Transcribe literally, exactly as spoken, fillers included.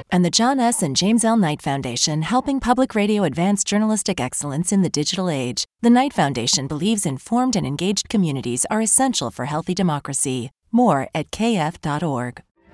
And the John S. and James L. Knight Foundation, helping public radio advance journalistic excellence in the digital age. The Knight Foundation believes informed and engaged communities are essential for healthy democracy. More at k f dot org.